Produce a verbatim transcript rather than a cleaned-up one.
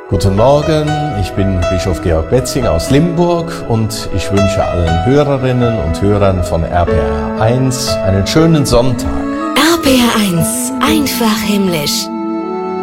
Guten Morgen, ich bin Bischof Georg Betzing aus Limburg und ich wünsche allen Hörerinnen und Hörern von R P R eins einen schönen Sonntag. R P R eins, einfach himmlisch.